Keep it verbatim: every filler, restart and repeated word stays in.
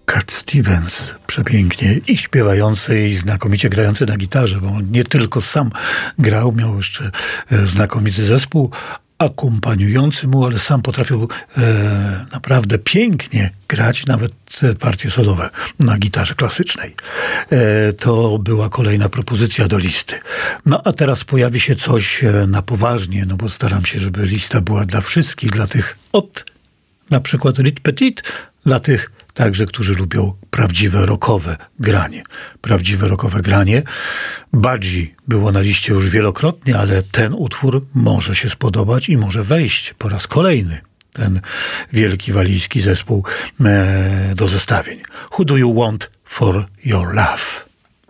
Cat Stevens, przepięknie i śpiewający, i znakomicie grający na gitarze, bo on nie tylko sam grał, miał jeszcze znakomity zespół akompaniujący mu, ale sam potrafił e, naprawdę pięknie grać, nawet partie solowe na gitarze klasycznej. E, to była kolejna propozycja do listy. No a teraz pojawi się coś na poważnie, no bo staram się, żeby lista była dla wszystkich, dla tych od na przykład Rit Petit, dla tych także, którzy lubią prawdziwe rockowe granie. Prawdziwe rockowe granie. Budgie było na liście już wielokrotnie, ale ten utwór może się spodobać i może wejść po raz kolejny, ten wielki walijski zespół, e, do zestawień. Who do you want for your love?